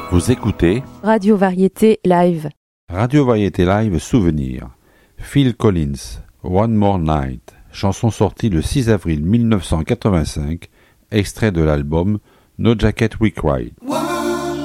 Vous écoutez Radio Variété Live. Radio Variété Live Souvenir. Phil Collins, One More Night, chanson sortie le 6 avril 1985, extrait de l'album No Jacket We Cry.